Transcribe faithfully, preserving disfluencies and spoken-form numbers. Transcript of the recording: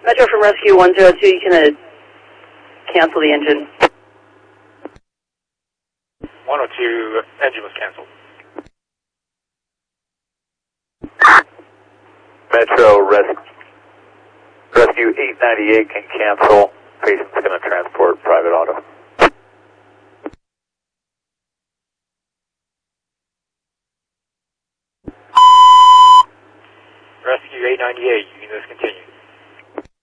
Metro from Rescue one zero two, you can uh, cancel the engine. one oh two, engine was canceled. Metro res Rescue eight ninety-eight can cancel. Patient's going to transport private auto. Rescue eight ninety-eight, you can discontinue.